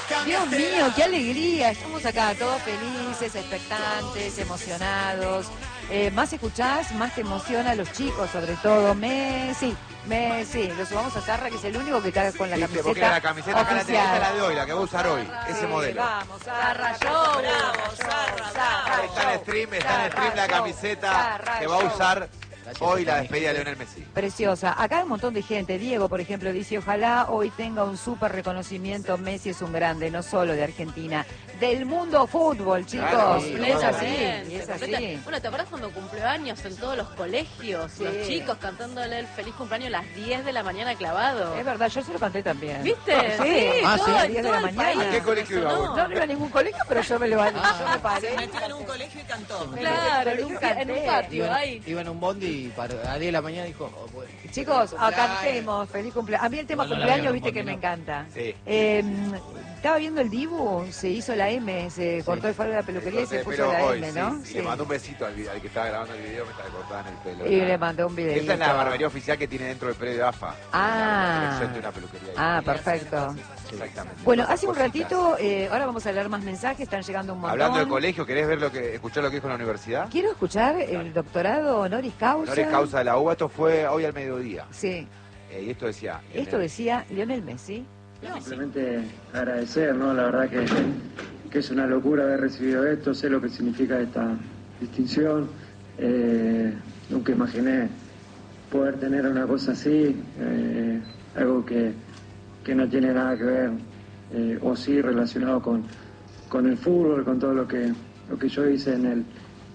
Dios mío, qué alegría. Estamos acá todos felices, expectantes, emocionados. Más escuchás, más te emociona a los chicos, sobre todo. Messi. Lo subamos a Zarra, que es el único que está con la camiseta. Porque la camiseta acá la tenés, la de hoy, la que voy a usar hoy. Ese modelo. Vamos, Zarra, yo. Está en stream la camiseta que va a usar hoy la despedida de Lionel Messi. Preciosa. Acá hay un montón de gente. Diego, por ejemplo, dice, ojalá hoy tenga un súper reconocimiento. Messi es un grande, no solo de Argentina, del mundo fútbol, chicos. Claro, es así, es así. Bueno, ¿te acuerdas cuando cumplió años en todos los colegios? Sí. Los chicos cantándole el feliz cumpleaños a las 10 de la mañana clavado. Es verdad, yo se lo canté también. ¿Viste? Sí, todo, sí, a las 10 de todo la el mañana. país ¿A qué colegio iba vos? No iba a ningún colegio, pero yo me lo yo me paré. Se metió en un colegio y cantó. Claro, en un patio, ahí. Iba en un bondi y a las 10 de la mañana dijo, oh, bueno, Chicos, cantemos, feliz cumpleaños. A mí el tema Bueno, cumpleaños, la viste verdad, que me encanta. Sí. Estaba viendo el Dibu, se hizo la M, se cortó el faro de la peluquería y se puso la hoy, M, sí, ¿no? Y le mandó un besito al que estaba grabando el video mientras le cortaban el pelo. Y le mandó un videito. Esta es la barbería oficial que tiene dentro del predio AFA. Ah. La colección de una peluquería. Ah, perfecto. Exactamente. Bueno, hace un Cositas. ratito, ahora vamos a leer más mensajes, están llegando un montón. Hablando del colegio, ¿querés ver escuchar lo que dijo la universidad? Quiero escuchar el doctorado honoris causa. Honoris causa de la UBA, esto fue hoy al mediodía. Sí, Y esto decía... esto decía Lionel Messi. Simplemente agradecer, ¿no? La verdad que es una locura haber recibido esto, sé lo que significa esta distinción. Nunca imaginé poder tener una cosa así, algo que no tiene nada que ver, o sí relacionado con el fútbol, con todo lo que yo hice en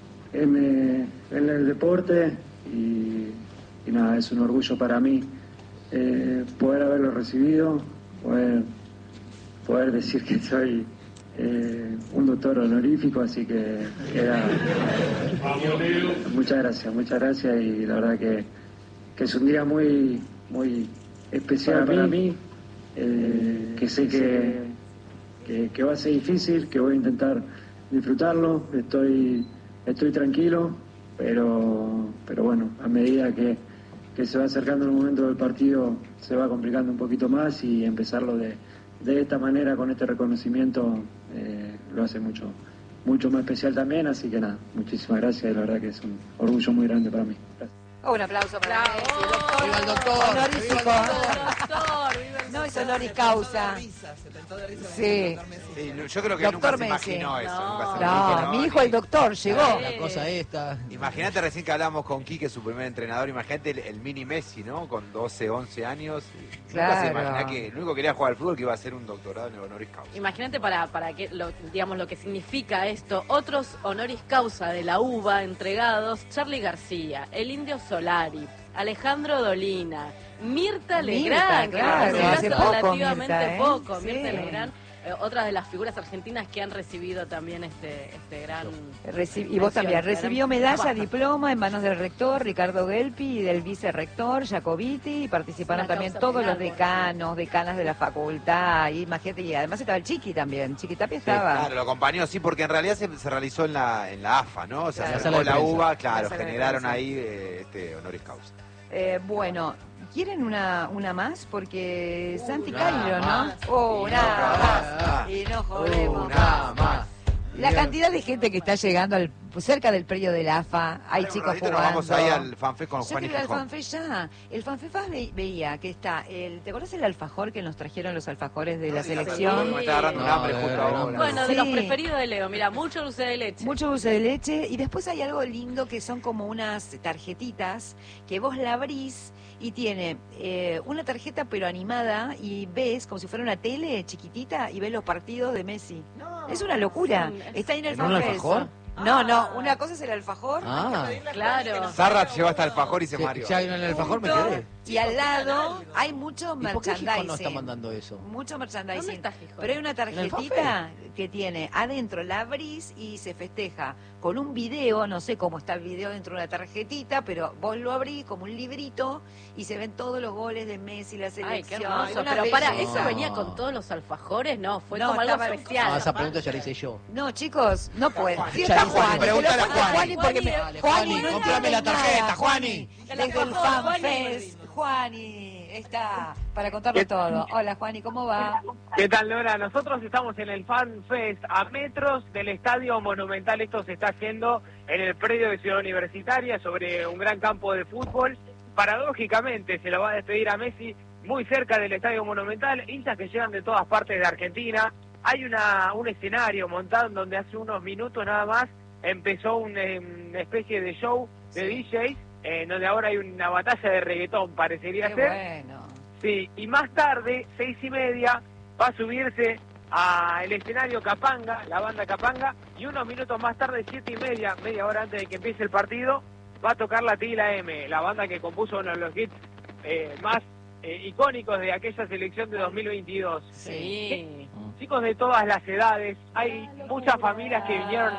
el deporte, y nada, es un orgullo para mí poder haberlo recibido, poder decir que soy un doctor honorífico, así que muchas gracias, y la verdad que es un día muy especial para mí, que sé que va a ser difícil, que voy a intentar disfrutarlo, estoy tranquilo, pero bueno, a medida que se va acercando el momento del partido se va complicando un poquito más, y empezarlo de esta manera, con este reconocimiento, lo hace mucho más especial también, así que nada, muchísimas gracias, y la verdad que es un orgullo muy grande para mí. Gracias. Un aplauso para Messi, doctor. ¡Viva el doctor! Honorífico. No es honoris causa. Sí. Sí, yo creo que Doctor nunca se Messi. imaginó eso. Nunca se No, imaginó, mi hijo el doctor llegó. La cosa esta. Imagínate recién que hablamos con Quique, su primer entrenador, imagínate el mini Messi, ¿no? Con 12, 11 años. Claro. Nunca se imaginaba que el único que quería jugar al fútbol que iba a hacer un doctorado en el honoris causa. Imagínate para que digamos lo que significa esto. Otros honoris causa de la UBA entregados: Charly García, el Indio Solari, Alejandro Dolina, Mirta Legrand, claro, que hace poco relativamente Mirta, ¿eh? poco, Sí. Mirta Legrand, otras de las figuras argentinas que han recibido también este gran... Y vos también. Recibió medalla, Bueno. diploma en manos del rector Ricardo Gelpi y del vicerrector Jacobiti, y participaron Una también causa todos los final, decanos, decanas de la facultad, y imagínate, y además estaba el Chiqui también, Chiqui Tapia estaba. Claro, lo acompañó, sí, porque en realidad se realizó en la AFA, ¿no? O sea, Claro. se La sala acercó de la prensa. UBA, claro, La sala de generaron prensa. ahí este honoris causa. Bueno, ¿quieren una más? Porque Santi Una Cairo, ¿no? más. Una más. Y no jodemos. Una más. La cantidad de gente que está llegando cerca del predio del AFA, hay Un chicos ratito jugando. nos vamos ahí al fanfest con Yo Juan y quiero ir al Gijón. fanfest ya. El fanfest veía que está, ¿te acuerdas el alfajor que nos trajeron los alfajores de la selección? Me está agarrando un No, hambre justo ahora. Bueno, de Sí. los preferidos de Leo, mira, mucho dulce de leche. Mucho dulce de leche, y después hay algo lindo que son como unas tarjetitas que vos la abrís y tiene una tarjeta pero animada, y ves como si fuera una tele chiquitita y ves los partidos de Messi. Es una locura. Está ahí en el ¿En un fanfest. alfajor? No, una cosa es el alfajor. Ah, Claro. Zarra llevó hasta el alfajor y se mareó. ya en el alfajor me quedé. Y al lado hay mucho ¿Y por qué Gijón merchandising. no está mandando eso? Mucho ¿Dónde merchandising. está Gijón? Pero hay una el tarjetita que tiene adentro, la abrís y se festeja con un video, no sé cómo está el video dentro de una tarjetita, pero vos lo abrís como un librito y se ven todos los goles de Messi, la Ay, selección. qué hermoso. Una Pero para, belleza. ¿eso venía con todos los alfajores? No, fue No, como algo estaba- especial. Ah, esa pregunta ya la hice yo. No, chicos, no pueden. Sí, Ya está hice, Juani. pregúntale Te lo a pongo Juani. porque Dale, Juani, Juani, no cómprame entiende la tarjeta, nada. Juani. Desde el Juani. fanfest, Juani. está para contarlo todo. Hola, Juani, ¿cómo va? ¿Qué tal, Nora? Nosotros estamos en el Fan Fest a metros del Estadio Monumental. Esto se está haciendo en el predio de Ciudad Universitaria sobre un gran campo de fútbol. Paradójicamente se lo va a despedir a Messi muy cerca del Estadio Monumental. Hinchas que llegan de todas partes de Argentina. Hay un escenario montado en donde hace unos minutos nada más empezó una especie de show de DJs, donde ahora hay una batalla de reggaetón, parecería Qué ser. bueno. Sí, y más tarde, 6:30, va a subirse al escenario Capanga, la banda Capanga, y unos minutos más tarde, 7:30, media hora antes de que empiece el partido, va a tocar la Tila M, la banda que compuso uno de los hits más icónicos de aquella selección de 2022. Sí. Chicos de todas las edades, hay muchas familias que vinieron.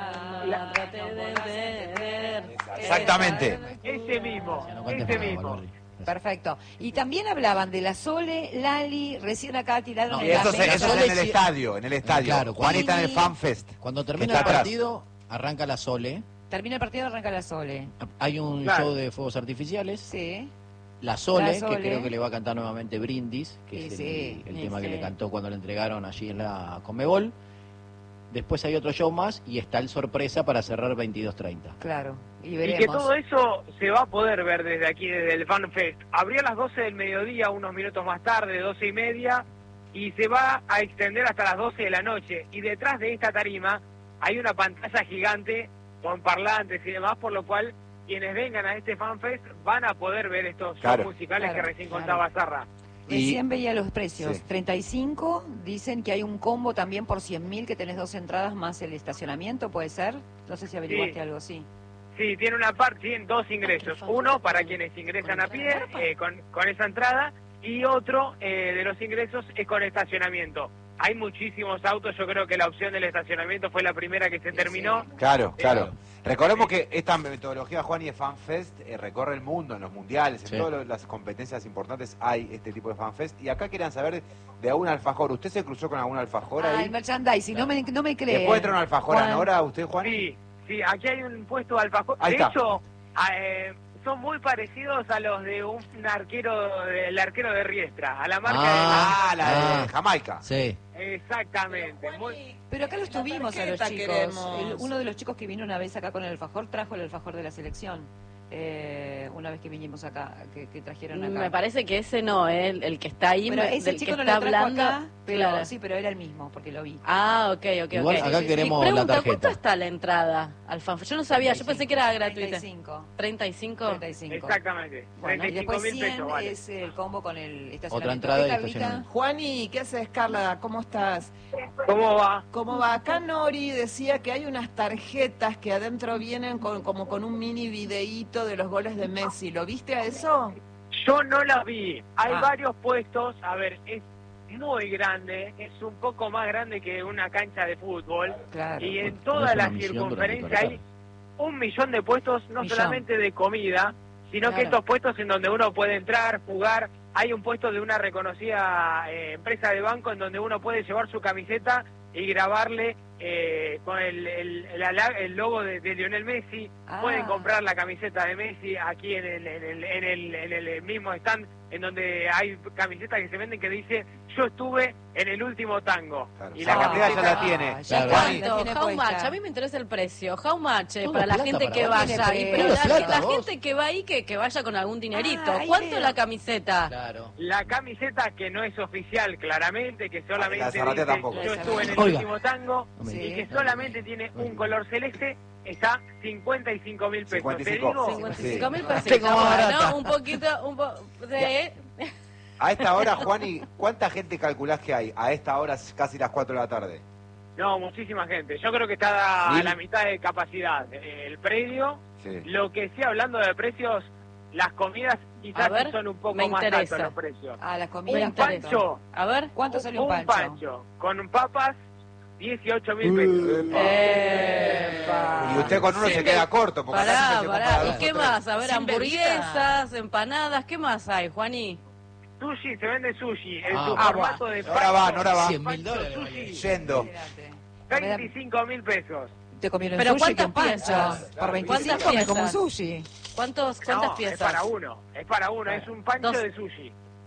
Exactamente. Ese mismo, ese mismo. Perfecto. Y también hablaban de la Sole, Lali, recién acá tiraron No, en Y la eso mesa. es en el estadio, Claro, Juan está en el Fan Fest. Cuando que termina está el atrás. partido, arranca la Sole. Termina el partido, arranca la Sole. Hay un Claro. show de fuegos artificiales. Sí. La Sole, La Sole. que creo que le va a cantar nuevamente Brindis, que Sí, es sí, el sí, tema que sí. le cantó cuando le entregaron allí en la Conmebol. Después hay otro show más y está el sorpresa para cerrar 22:30. Claro. Y Y veremos. que todo eso se va a poder ver desde aquí, desde el Fan Fest. Abrió a las 12 del mediodía, unos minutos más tarde, 12:30, y se va a extender hasta las 12 de la noche. Y detrás de esta tarima hay una pantalla gigante con parlantes y demás, por lo cual quienes vengan a este Fan Fest van a poder ver estos shows Claro. musicales Claro, que recién claro. contaba Zarra. Recién veía los precios. Sí. 35, dicen que hay un combo también por 100.000 que tenés 2 entradas más el estacionamiento, ¿puede ser? No sé si averiguaste Sí. algo así. Sí, tiene una parte, tienen dos ingresos. Uno para quienes ingresan a pie con esa entrada, y otro de los ingresos es con estacionamiento. Hay muchísimos autos, yo creo que la opción del estacionamiento fue la primera que se terminó. Claro, claro. Recordemos que esta metodología, Juan, y de FanFest recorre el mundo, en los mundiales, en Sí. todas las competencias importantes hay este tipo de FanFest. Y acá querían saber de algún alfajor. ¿Usted se cruzó con algún alfajor Ah, ahí? el merchandising, no me cree. ¿Le puede traer un alfajor Juan. ahora usted, Juan? Sí, sí, aquí hay un puesto de alfajor. Ahí De está. hecho, son muy parecidos a los de un arquero, el arquero de Riestra, a la marca Ah, la de Ah. Jamaica. Sí. de... Exactamente. Muy... Pero acá los tuvimos a los tarjeta chicos. queremos. Uno de los chicos que vino una vez acá con el alfajor trajo el alfajor de la selección. Una vez que vinimos acá, que trajeron acá. Me parece que ese no, el que está ahí, Pero ese del chico que no está lo trajo hablando. acá, pero Claro. sí, pero era el mismo, porque lo vi. Ah, ok. Igual ok. acá queremos Y pregunta, la ¿cuánto tarjeta. está la entrada al fan? Yo no sabía, yo pensé que era gratuita. 35. 35. 35. Exactamente. Bueno, y después 35.000 100 pesos, vale. es el combo con el estacionamiento. Otra entrada ¿Qué, y Carlita? estacionamiento. Juani, ¿qué haces, Carla? ¿Cómo estás? ¿Cómo va? ¿Cómo va? Acá Nori decía que hay unas tarjetas que adentro vienen como con un mini videíto de los goles de Messi. ¿Lo viste a eso? Yo no la vi. Hay Ah. varios puestos. A ver, es muy grande. Es un poco más grande que una cancha de fútbol. Claro. Y en ¿No toda es una la misión circunferencia durante hay 1 millón de puestos, no Millón. solamente de comida, sino que Claro. estos puestos en donde uno puede entrar, jugar. Hay un puesto de una reconocida empresa de banco en donde uno puede llevar su camiseta y grabarle con el logo de Lionel Messi. Ah. Pueden comprar la camiseta de Messi aquí en el mismo stand en donde hay camisetas que se venden que dice yo estuve en el último tango. Claro. Y La la cantidad ya camiseta la tiene. ya Claro. está, Juani. la ¿Cuánto? tiene How puesta. much? A mí me interesa el precio. How much Todo para la plata gente para que vos. vaya. Tiene Y pero plata, la vos. gente que va ahí, que vaya con algún dinerito. Ah, ahí ¿Cuánto veo. la camiseta? Claro. La camiseta que no es oficial, claramente, que solamente La Zarratea dice tampoco. yo estuve en el Oiga. último tango No me Sí. y digas. que solamente tiene un color celeste, está 55.000 pesos. 55. Te digo, 55.000 pesos. Tengo Está más bueno, barata. un poquito, sí. A esta hora, Juan, ¿y cuánta gente calculás que hay? A esta hora, casi las 4 de la tarde. no, muchísima gente. Yo creo que está a ¿Mil? la mitad de capacidad. El predio, Sí. lo que sí, hablando de precios, las comidas quizás A ver, sí son un poco me más interesa. altos los precios. Ah, las Me comidas. interesa. pancho. A ver. ¿Cuánto sale un pancho? con papas, 18.000 pesos. Epa. Y usted con uno se queda corto. Porque acá Pará, siempre se compra pará. dos ¿Y qué o tres. más? A ver, Sin hamburguesas, empanadas, ¿qué más hay, Juaní? Sushi, se vende sushi en Ah, su ah, formato de Ahora va, ahora va. 100.000 dólares. Sushi. vale. Yendo. Espérate. 25.000 pesos. Te comieron Pero sushi que ¿cuántas un pancho. piezas? Por 25 ¿Cuántas me piezas? como un sushi. ¿Cuántas No, piezas? es para uno, es un pancho Dos. de sushi.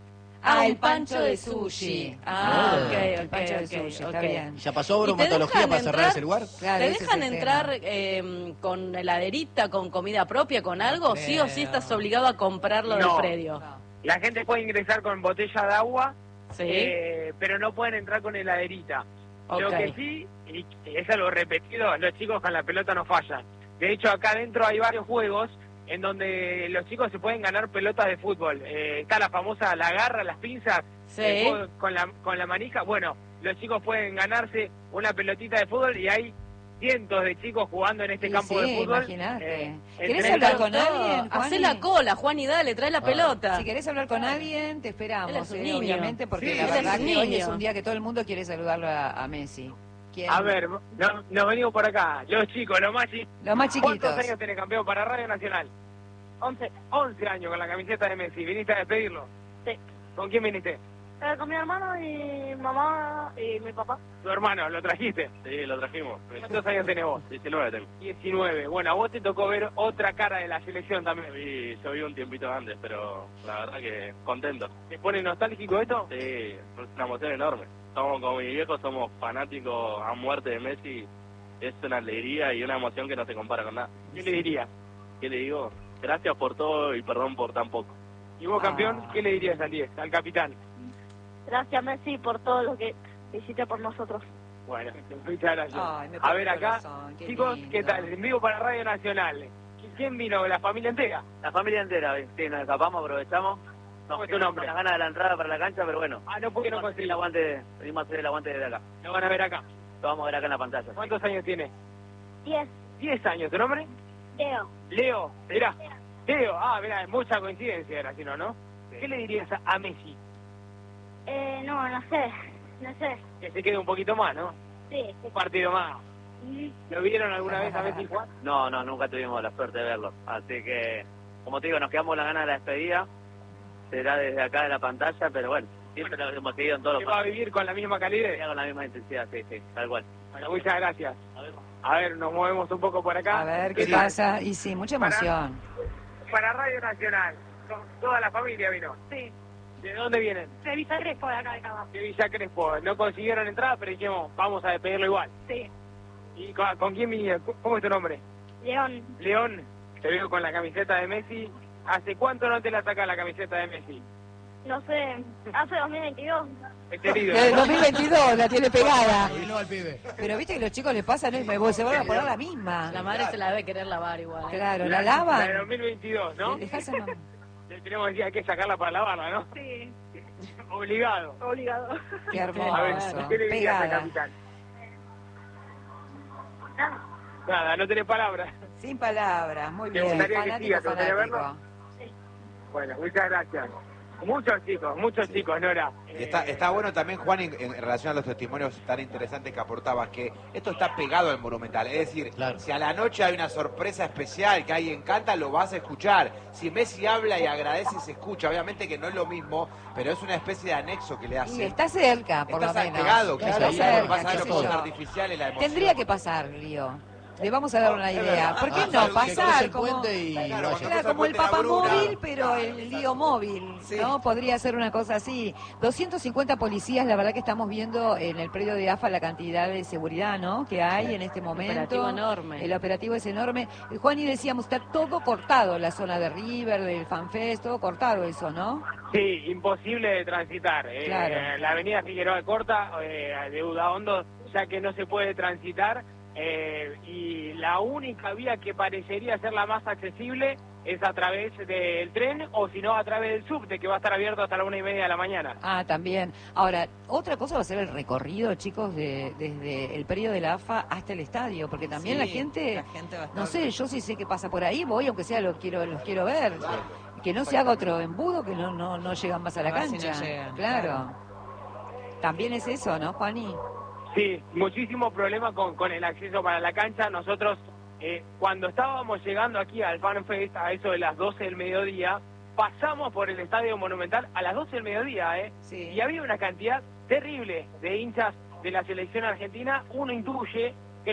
Ah, el pancho de sushi. El pancho de sushi, está bien. ¿Ya pasó ¿Y te bromatología dejan para cerrar entrar? ese lugar? Claro, ¿Te ese es dejan el entrar tema. con heladerita, con comida propia, con algo? ¿Sí o sí estás obligado a comprarlo del No. predio? La gente puede ingresar con botella de agua, Sí. pero no pueden entrar con heladerita. Lo Ok. que sí, y es algo repetido, los chicos con la pelota no fallan. De hecho, acá adentro hay varios juegos en donde los chicos se pueden ganar pelotas de fútbol. Está la famosa la garra, las pinzas, Sí. el juego con la manija. Bueno, los chicos pueden ganarse una pelotita de fútbol y hay cientos de chicos jugando en este campo de fútbol. Imagínate. ¿Querés ¿Querés entre hablar los con alguien, Hacé Juani? la cola, Juan, y dale, trae la pelota. Si querés hablar con alguien, te Él esperamos, es un niño. obviamente, porque Sí, la él es verdad un que hoy niño. es un día que todo el mundo quiere saludarlo a Messi. ¿Quién? A ver, nos venimos por acá. Los chicos, los más chicos. Los más chiquitos. ¿Cuántos años tenés, campeón, para Radio Nacional? 11. 11 años con la camiseta de Messi. ¿Viniste a despedirlo? Sí. ¿Con quién viniste? Con mi hermano y mamá y mi papá. Tu hermano, ¿lo trajiste? Sí, lo trajimos. ¿Cuántos años tenés vos? 19 tengo. 19. Bueno, a vos te tocó ver otra cara de la selección también. Yo vi un tiempito antes, pero la verdad que contento. ¿Te pone nostálgico esto? Sí, es una emoción enorme. Somos como mi viejo, somos fanáticos a muerte de Messi. Es una alegría y una emoción que no se compara con nada. ¿Qué le dirías? ¿Qué le digo? Gracias por todo y perdón por tan poco. ¿Y vos, campeón, qué le dirías al 10, al capitán? Gracias, Messi, por todo lo que hiciste por nosotros. Bueno, muchas gracias. Ay, me A tocó ver el acá, corazón, qué chicos, lindo. ¿qué tal? En vivo para Radio Nacional. ¿Quién vino? ¿La familia entera? La familia entera, sí, nos escapamos, aprovechamos. ¿Cómo es tu nombre? Con las ganas de la entrada para la cancha, pero bueno. Ah, no, porque no conseguí. Venimos a hacer el aguante desde acá. Lo van a ver acá. Lo vamos a ver acá en la pantalla. ¿Cuántos años tiene? 10. 10 años. ¿Tu nombre? Leo. Leo. Mirá. Leo. Ah, mirá, es mucha coincidencia era, si no, ¿no? ¿Qué le dirías a Messi? No sé. No sé. Que se quede un poquito más, ¿no? Sí. Un partido más. ¿Lo vieron alguna vez a Messi jugar? No, nunca tuvimos la suerte de verlo. Así que, como te digo, nos quedamos la gana de la despedida. Será desde acá de la pantalla, pero bueno, siempre lo hemos seguido en todos ¿Que los va a vivir con la misma calidez? con la misma intensidad, sí, tal cual. Bueno, muchas gracias. A ver, nos movemos un poco por acá. A ver qué tal? pasa. Y sí, mucha emoción. Para Radio Nacional. Toda la familia vino. Sí. ¿De dónde vienen? De Villa Crespo, de acá de Cava. De Villa Crespo. No consiguieron entrada, pero dijimos, vamos a despedirlo igual. Sí. ¿Y con quién vinieron? ¿Cómo es tu nombre? León. León. Te veo con la camiseta de Messi. ¿Hace cuánto no te la sacas la camiseta de Messi? No sé. Hace 2022. Querido. Desde 2022 la tiene pegada. Y no al pibe. Pero viste que los chicos les pasa, ¿no? Se van a poner la misma. La madre se la debe querer lavar igual. Claro, la La de lavan. 2022, ¿no? Dejás a mamá. Le tenemos que decir, hay que sacarla para lavarla, ¿no? Sí. Obligado. Obligado. Qué A ver, hermoso. ¿qué le dirías al Pegada. capitán? Nada, no tenés palabras. Sin palabras. Muy ¿Te bien. gustaría que Fanático, siga? ¿Te gustaría fanático. Bueno, muchas gracias. Muchos chicos, Nora. Está bueno también, Juan, en relación a los testimonios tan interesantes que aportabas, que esto está pegado al Monumental. Es decir, Claro. si a la noche hay una sorpresa especial que a alguien canta, lo vas a escuchar. Si Messi habla y agradece, se escucha. Obviamente que no es lo mismo, pero es una especie de anexo que le hace. Y está cerca, por lo Estás menos. pegado, Está claro, cerca, vas a ver qué los sé fuegos yo. artificiales, la emoción. Tendría que pasar, Lío. Le vamos a dar una Es idea. verdad. ¿Por qué Ah, no? claro, que cruce Pasar el como... puente y Claro, vaya. cuando Claro, cruza como el puente la Bruna. papamóvil, pero el lío móvil, Sí. ¿no? Podría ser una cosa así. 250 policías, la verdad que estamos viendo en el predio de AFA la cantidad de seguridad, ¿no? Que hay en este momento. Operativo enorme. El operativo es enorme. Juan, y decíamos, está todo cortado, la zona de River, del FanFest, todo cortado eso, ¿no? Sí, imposible de transitar. Claro. La avenida Figueroa Corta, de Udaondo, ya que no se puede transitar. Y la única vía que parecería ser la más accesible es a través del tren o si no a través del subte, que va a estar abierto hasta la 1:30 de la mañana. Ah, también. Ahora, otra cosa va a ser el recorrido, chicos, desde el predio de la AFA hasta el estadio, porque también la gente va a estar... no sé, yo sí sé que pasa por ahí, voy, aunque sea los quiero ver. Que no se haga otro embudo, que no llegan más a la A ver si cancha. no llegan, claro. También es eso, ¿no, Juani? Sí, muchísimo problema con el acceso para la cancha. Nosotros, cuando estábamos llegando aquí al FanFest, a eso de las 12 del mediodía, pasamos por el Estadio Monumental a las 12 del mediodía, Sí. y había una cantidad terrible de hinchas de la selección argentina. Uno intuye, cree,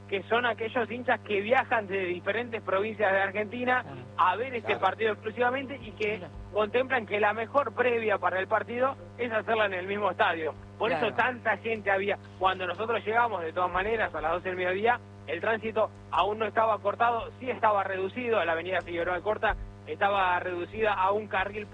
que son aquellos hinchas que viajan de diferentes provincias de Argentina a ver este partido exclusivamente y que contemplan que la mejor previa para el partido es hacerla en el mismo estadio. Por eso tanta gente había. Cuando nosotros llegamos, de todas maneras, a las 12 del mediodía, el tránsito aún no estaba cortado, sí estaba reducido. La avenida Figueroa Alcorta estaba reducida a un carril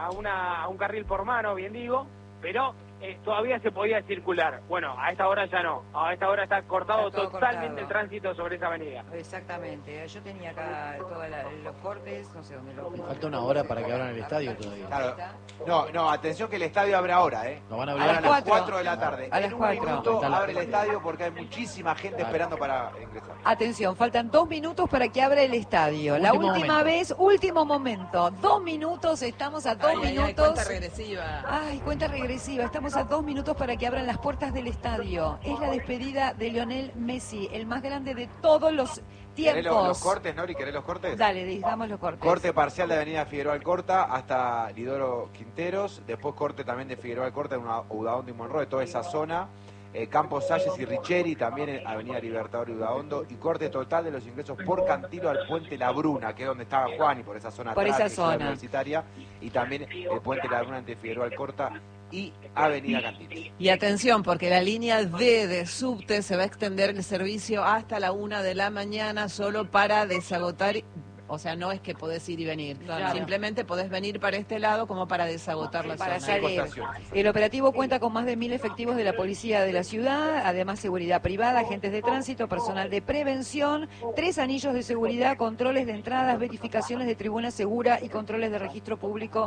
a un carril por mano, bien digo, pero todavía se podía circular. Bueno, a esta hora ya no. A esta hora está cortado totalmente el tránsito sobre esa avenida. Exactamente. Yo tenía acá todos los cortes, no sé dónde lo... Falta una hora para que abran el estadio todavía. Claro. No, atención que el estadio abre ahora, ¿eh? Lo van a abrir a las 4 de la tarde. A las en un 4. minuto abre el estadio porque hay muchísima gente esperando para ingresar. Atención, faltan 2 minutos para que abra el estadio. La Último última momento. vez, último momento. 2 minutos, estamos a 2 minutos. Cuenta regresiva. Ay, cuenta regresiva. Estamos a 2 minutos para que abran las puertas del estadio. Es la despedida de Lionel Messi, el más grande de todos los ¿Querés tiempos. los cortes, Nori? ¿Querés los cortes? Dale, digamos los cortes. Corte parcial de Avenida Figueroa Alcorta hasta Lidoro Quinteros. Después corte también de Figueroa Alcorta en Udaondo y Monroe, toda esa zona. Campos Salles y Richeri, también en Avenida Libertador y Udaondo. Y corte total de los ingresos por Cantilo al Puente La Bruna, que es donde estaba Juan y por esa zona Por atrás, esa que es la zona. Universitaria. Y también el Puente La Bruna entre Figueroa Alcorta y Avenida Cantilo. Y atención, porque la línea D de subte se va a extender el servicio hasta la 1 de la mañana solo para desagotar. O sea, no es que podés ir y venir. Claro. Simplemente podés venir para este lado como para desagotar la Para zona. salir. El operativo cuenta con más de 1.000 efectivos de la policía de la ciudad, además seguridad privada, agentes de tránsito, personal de prevención, 3 anillos de seguridad, controles de entradas, verificaciones de tribuna segura y controles de registro público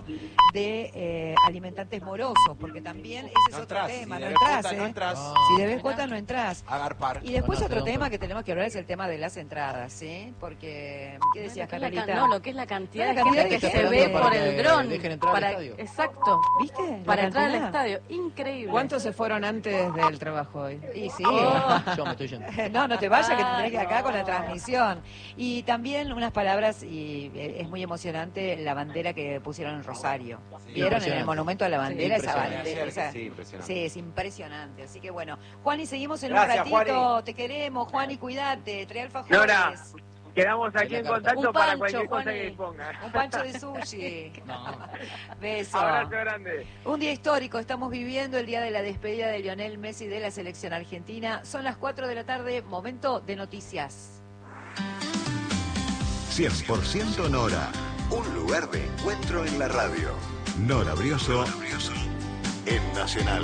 de alimentantes morosos, porque también ese es otro tema. No entras, ¿eh? Si debes cuota, no entras. Agarpar. Y después otro tema que tenemos que hablar es el tema de las entradas, ¿sí? Porque, ¿qué decías, Carolita? No, lo que es la cantidad La de gente cantidad que de se gente ve para por que el dron. dejen entrar al estadio. Exacto. ¿Viste? Para La entrar al cantidad. estadio. Increíble. ¿Cuántos se fueron antes del trabajo hoy? Y sí. Yo me estoy yendo. No te vayas, que te tenés que ir acá con la transmisión. Y también unas palabras, y es muy emocionante, la bandera que pusieron en Rosario. ¿Vieron en el impresionante. monumento a la bandera? Sí, esa impresionante. bandera. esa- Sí, impresionante. Sí, es impresionante. Así que bueno, Juani, seguimos en Gracias, un ratito. Juani. Te queremos, Juani, cuídate. Trae alfajores. Nora, quedamos aquí en contacto Un para pancho, cualquier cosa Juani. que disponga. Un pancho de sushi. Beso. Abrazo grande. Un día histórico, estamos viviendo el día de la despedida de Lionel Messi de la selección argentina. Son las 4 de la tarde, momento de noticias. 100% Nora. Un lugar de encuentro en la radio. Nora Brioso en Nacional.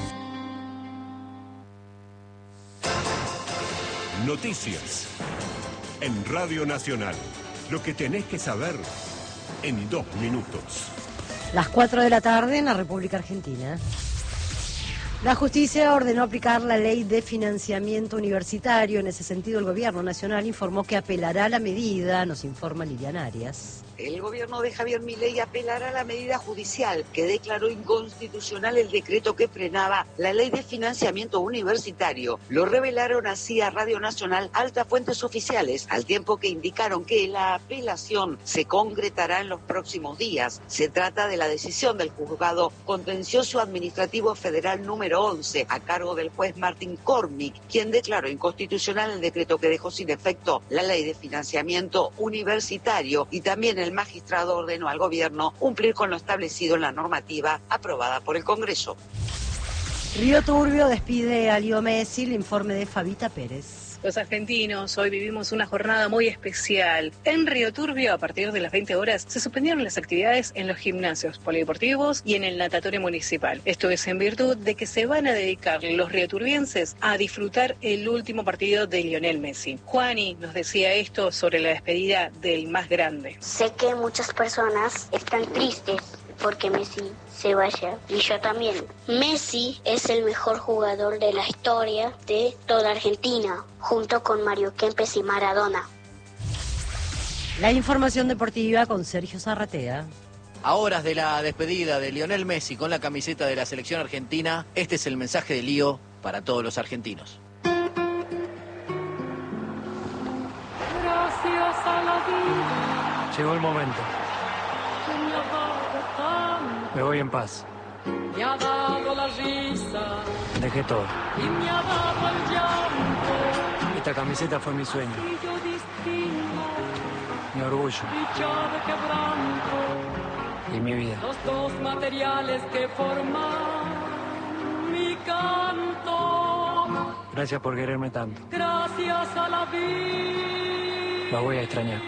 Noticias. En Radio Nacional. Lo que tenés que saber en 2 minutos. Las 4 de la tarde en la República Argentina. La justicia ordenó aplicar la ley de financiamiento universitario. En ese sentido, el gobierno nacional informó que apelará a la medida, nos informa Liliana Arias. El gobierno de Javier Milei apelará a la medida judicial que declaró inconstitucional el decreto que frenaba la ley de financiamiento universitario. Lo revelaron así a Radio Nacional altas fuentes oficiales, al tiempo que indicaron que la apelación se concretará en los próximos días. Se trata de la decisión del Juzgado Contencioso Administrativo Federal número 11, a cargo del juez Martín Cormick, quien declaró inconstitucional el decreto que dejó sin efecto la ley de financiamiento universitario, y también el magistrado ordenó al gobierno cumplir con lo establecido en la normativa aprobada por el Congreso. Río Turbio despide a Leo Messi, el informe de Fabita Pérez. Los argentinos hoy vivimos una jornada muy especial. En Río Turbio, a partir de las 20 horas, se suspendieron las actividades en los gimnasios polideportivos y en el natatorio municipal. Esto es en virtud de que se van a dedicar los rioturbienses a disfrutar el último partido de Lionel Messi. Juani nos decía esto sobre la despedida del más grande. Sé que muchas personas están tristes porque Messi se vaya, y yo también. Messi es el mejor jugador de la historia de toda Argentina, junto con Mario Kempes y Maradona. La información deportiva con Sergio Zarratea. A horas de la despedida de Lionel Messi con la camiseta de la selección argentina, este es el mensaje de Lío para todos los argentinos. Gracias a la vida Llegó el momento. que me ha dado tanto, Me voy en paz. me ha dado la risa Dejé todo. y me ha dado el llanto. Esta Esta camiseta fue mi sueño, mi orgullo y mi vida. Los dos materiales que forman mi canto. Gracias por quererme tanto. Gracias a la vida. La voy a extrañar.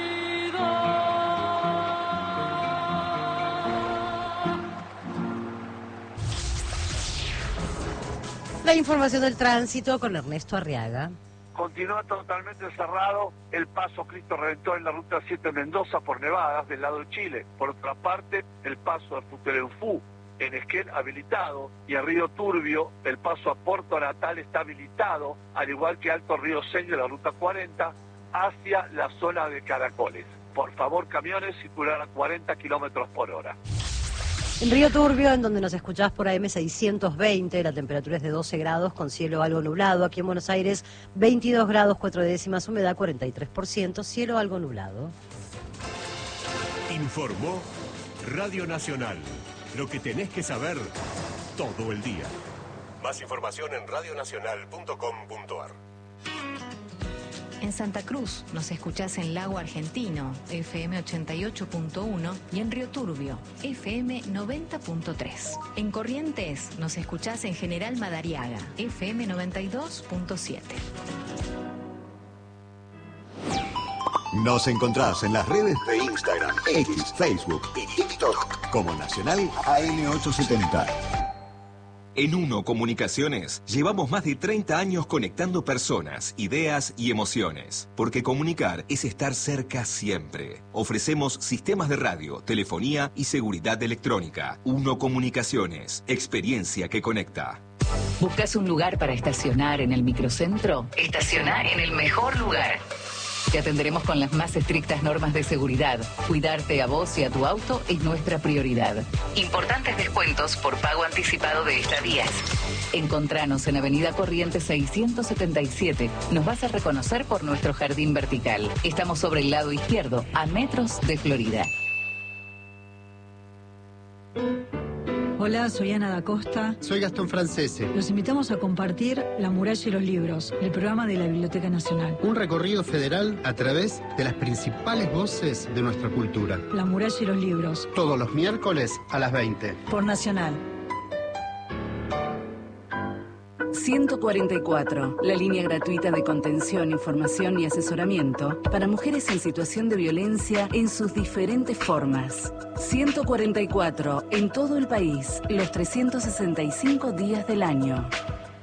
La información del tránsito con Ernesto Arriaga. Continúa totalmente cerrado el paso Cristo Redentor en la ruta 7 Mendoza por Nevadas del lado de Chile. Por otra parte, el paso de Futelenfú en Esquel habilitado y a Río Turbio el paso a Puerto Natal está habilitado, al igual que Alto Río Seño de la ruta 40 hacia la zona de Caracoles. Por favor, camiones circular a 40 kilómetros por hora. En Río Turbio, en donde nos escuchás por AM 620, la temperatura es de 12 grados con cielo algo nublado. Aquí en Buenos Aires, 22 grados 4 décimas, humedad 43%, cielo algo nublado. Informó Radio Nacional. Lo que tenés que saber todo el día. Más información en radionacional.com.ar. En Santa Cruz nos escuchás en Lago Argentino, FM 88.1 y en Río Turbio, FM 90.3. En Corrientes nos escuchás en General Madariaga, FM 92.7. Nos encontrás en las redes de Instagram, X, Facebook y TikTok como Nacional AM870. En UNO Comunicaciones llevamos más de 30 años conectando personas, ideas y emociones. Porque comunicar es estar cerca siempre. Ofrecemos sistemas de radio, telefonía y seguridad electrónica. UNO Comunicaciones, experiencia que conecta. ¿Buscas un lugar para estacionar en el microcentro? Estacioná en el mejor lugar. Te atenderemos con las más estrictas normas de seguridad. Cuidarte a vos y a tu auto es nuestra prioridad. Importantes descuentos por pago anticipado de estadías. Encontranos en Avenida Corrientes 677. Nos vas a reconocer por nuestro jardín vertical. Estamos sobre el lado izquierdo, a metros de Florida. Hola, soy Ana da Costa. Soy Gastón Francese. Los invitamos a compartir La Muralla y los Libros, el programa de la Biblioteca Nacional. Un recorrido federal a través de las principales voces de nuestra cultura. La Muralla y los Libros. Todos los miércoles a las 20. Por Nacional. 144, la línea gratuita de contención, información y asesoramiento para mujeres en situación de violencia en sus diferentes formas. 144, en todo el país, los 365 días del año.